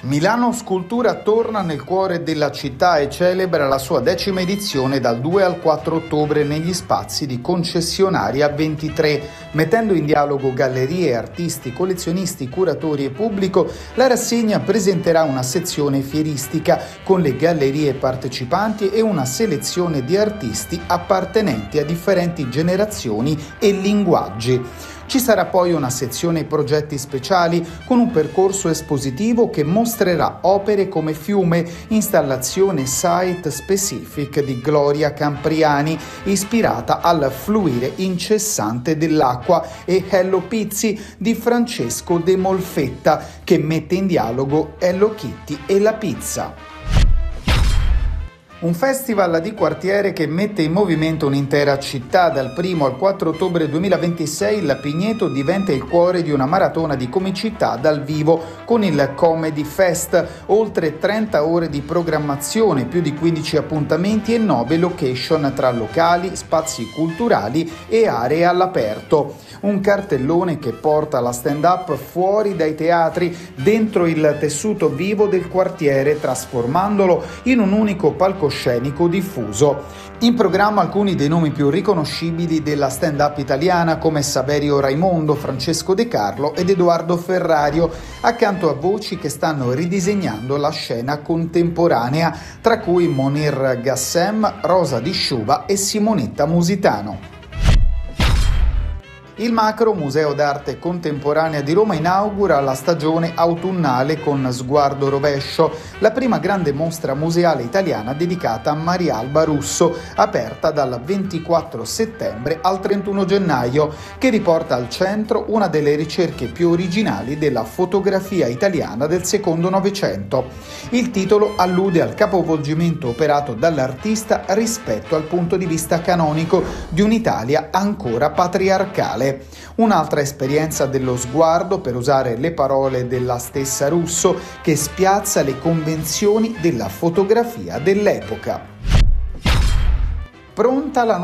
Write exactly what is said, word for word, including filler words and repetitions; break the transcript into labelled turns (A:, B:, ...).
A: Milano Scultura torna nel cuore della città e celebra la sua decima edizione dal due al quattro ottobre negli spazi di Concessionaria ventitré. Mettendo in dialogo gallerie, artisti, collezionisti, curatori e pubblico, la rassegna presenterà una sezione fieristica con le gallerie partecipanti e una selezione di artisti appartenenti a differenti generazioni e linguaggi. Ci sarà poi una sezione progetti speciali con un percorso espositivo che mostrerà opere come Fiume, installazione site specific di Gloria Campriani, ispirata al fluire incessante dell'acqua, e Hello Pizzi di Francesco De Molfetta, che mette in dialogo Hello Kitty e la pizza. Un festival di quartiere che mette in movimento un'intera città. Dal primo al quattro ottobre duemilaventisei il Pigneto diventa il cuore di una maratona di comicità dal vivo con il Comedy Fest, oltre trenta ore di programmazione, più di quindici appuntamenti e nove location tra locali, spazi culturali e aree all'aperto. Un cartellone che porta la stand-up fuori dai teatri, dentro il tessuto vivo del quartiere, trasformandolo in un unico palcoscenico scenico diffuso. In programma alcuni dei nomi più riconoscibili della stand-up italiana, come Saverio Raimondo, Francesco De Carlo ed Edoardo Ferrario, accanto a voci che stanno ridisegnando la scena contemporanea, tra cui Monir Gassem, Rosa Di Sciuba e Simonetta Musitano. Il Macro, Museo d'Arte Contemporanea di Roma, inaugura la stagione autunnale con Sguardo Rovescio, la prima grande mostra museale italiana dedicata a Maria Alba Russo, aperta dal ventiquattro settembre al trentuno gennaio, che riporta al centro una delle ricerche più originali della fotografia italiana del secondo Novecento. Il titolo allude al capovolgimento operato dall'artista rispetto al punto di vista canonico di un'Italia ancora patriarcale. Un'altra esperienza dello sguardo, per usare le parole della stessa Russo, che spiazza le convenzioni della fotografia dell'epoca. Pronta la